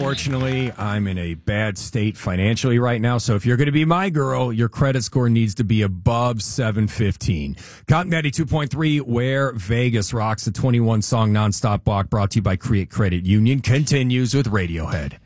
unfortunately, I'm in a bad state financially right now. So if you're going to be my girl, your credit score needs to be above 715. Cotton 92.3, where Vegas rocks. The 21-song nonstop block brought to you by Create Credit Union continues with Radiohead.